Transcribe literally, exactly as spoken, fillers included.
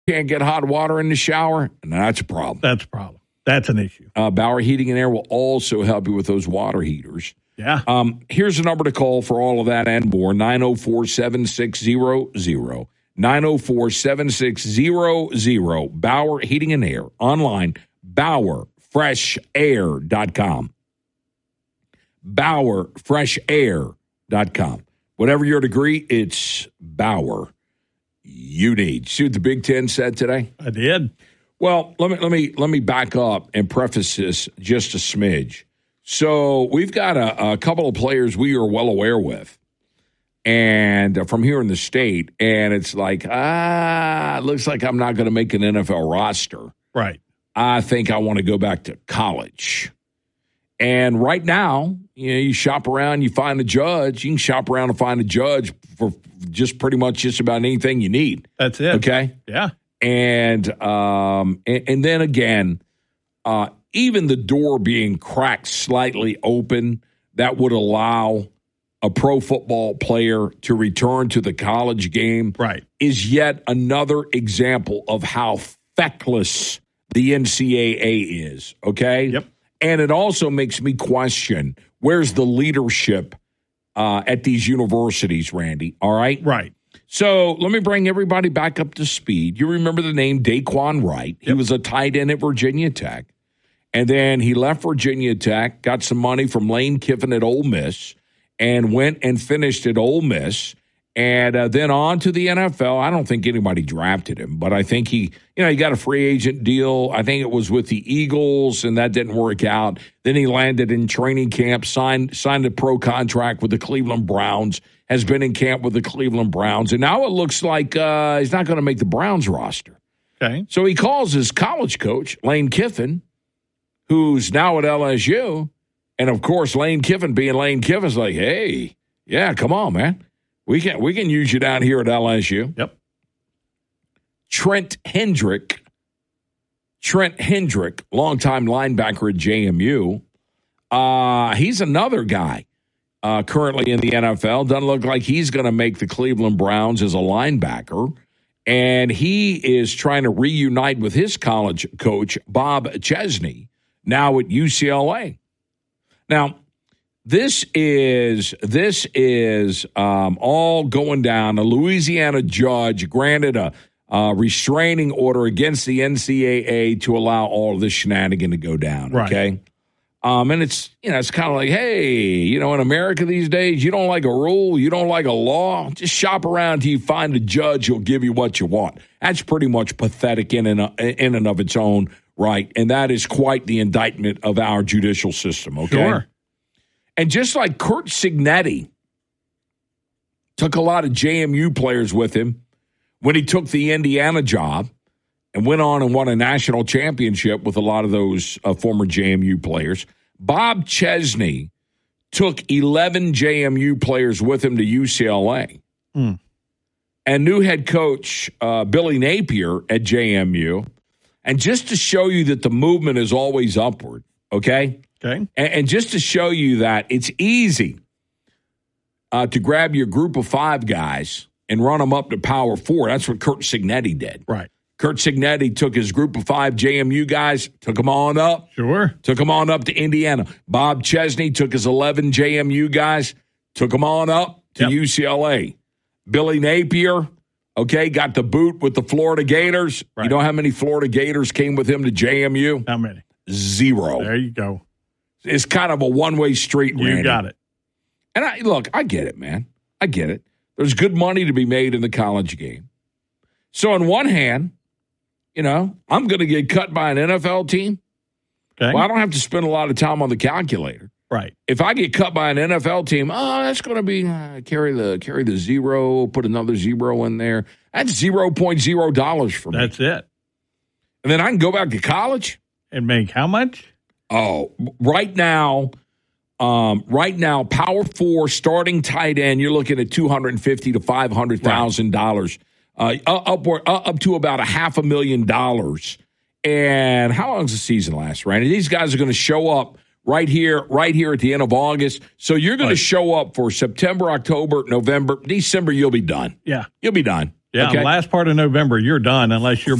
can't get hot water in the shower, and that's a problem. That's a problem. That's an issue. Uh, Bauer Heating and Air will also help you with those water heaters. Yeah. Um, here's a number to call for all of that and more, nine oh four, seven six zero zero. nine oh four, seven six zero zero. Bauer Heating and Air. Online, bauer fresh air dot com. bauer fresh air dot com. Whatever your degree, it's Bauer you need. See what the Big Ten said today? I did. Well, let me let me let me back up and preface this just a smidge. So we've got a, a couple of players we are well aware with, and uh, from here in the state, and it's like, ah, it looks like I'm not going to make an N F L roster. Right. I think I want to go back to college. And right now, you know, you shop around, you find a judge. You can shop around and find a judge for just pretty much just about anything you need. That's it. Okay? Yeah. And um, and, and then again, uh, even the door being cracked slightly open, that would allow a pro football player to return to the college game, right, is yet another example of how feckless the N C double A is, okay? Yep. And it also makes me question, where's the leadership uh, at these universities, Randy, all right? Right. So let me bring everybody back up to speed. You remember the name Daquan Wright. He yep. was a tight end at Virginia Tech. And then he left Virginia Tech, got some money from Lane Kiffin at Ole Miss, and went and finished at Ole Miss. And uh, then on to the N F L. I don't think anybody drafted him, but I think he, you know, he got a free agent deal. I think it was with the Eagles, and that didn't work out. Then he landed in training camp, signed signed a pro contract with the Cleveland Browns, has been in camp with the Cleveland Browns, and now it looks like uh, he's not going to make the Browns roster. Okay. So he calls his college coach, Lane Kiffin, who's now at L S U, and of course, Lane Kiffin being Lane Kiffin's like, hey, yeah, come on, man. We can we can use you down here at L S U. Yep. Trent Hendrick, Trent Hendrick, longtime linebacker at J M U. Uh, he's another guy uh, currently in the N F L. Doesn't look like he's going to make the Cleveland Browns as a linebacker. And he is trying to reunite with his college coach, Bob Chesney, now at U C L A. Now, This is this is um, all going down. A Louisiana judge granted a, a restraining order against the N C double A to allow all of this shenanigan to go down. Right. Okay, um, and it's you know it's kind of like, hey, you know, in America these days, you don't like a rule, you don't like a law, just shop around till you find a judge who'll give you what you want. That's pretty much pathetic in and in and of its own right, and that is quite the indictment of our judicial system. Okay. Sure. And just like Curt Cignetti took a lot of J M U players with him when he took the Indiana job and went on and won a national championship with a lot of those uh, former J M U players, Bob Chesney took eleven J M U players with him to U C L A. Mm. And new head coach uh, Billy Napier at J M U. And just to show you that the movement is always upward, okay? Okay. And, and just to show you that it's easy uh, to grab your group of five guys and run them up to power four. That's what Curt Cignetti did. Right. Curt Cignetti took his group of five J M U guys, took them on up. Sure. Took them on up to Indiana. Bob Chesney took his eleven J M U guys, took them on up to yep. U C L A. Billy Napier, okay, got the boot with the Florida Gators. Right. You know how many Florida Gators came with him to J M U? How many? Zero. There you go. It's kind of a one-way street, Randy. You got it. And I look, I get it, man. I get it. There's good money to be made in the college game. So on one hand, you know, I'm going to get cut by an N F L team. Okay. Well, I don't have to spend a lot of time on the calculator. Right. If I get cut by an N F L team, oh, that's going to be uh, carry the carry the zero, put another zero in there. That's zero point zero dollars for me. That's it. And then I can go back to college and make how much? Oh, right now, um, right now, Power Four starting tight end, you're looking at two hundred and fifty to five hundred thousand dollars, uh, upward uh, up to about a half a million dollars. And how long does the season last, Randy? These guys are going to show up right here, right here at the end of August. So you're going right. to show up for September, October, November, December. You'll be done. Yeah, you'll be done. Yeah, Okay. last part of November, you're done unless you're